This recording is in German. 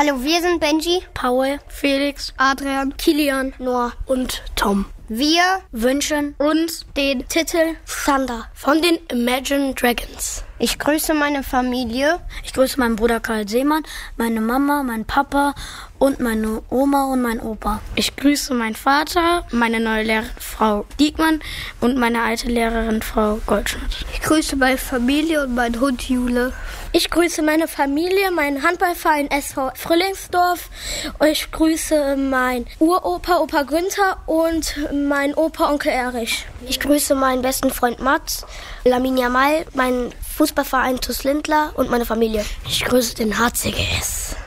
Hallo, wir sind Benji, Paul, Felix, Adrian, Kilian, Noah und Tom. Wir wünschen uns den Titel Thunder von den Imagine Dragons. Ich grüße meine Familie. Ich grüße meinen Bruder Karl Seemann, meine Mama, meinen Papa und meine Oma und meinen Opa. Ich grüße meinen Vater, meine neue Lehrerin Frau Diekmann und meine alte Lehrerin Frau Goldschmidt. Ich grüße meine Familie und meinen Hund Jule. Ich grüße meine Familie, meinen Handballverein SV Frühlingsdorf. Ich grüße meinen Uropa, Opa Günther und meinen Opa, Onkel Erich. Ich grüße meinen besten Freund Mats, Lamin Jamal, meinen Fußballverein TuS Lindlar und meine Familie. Ich grüße den HCGS.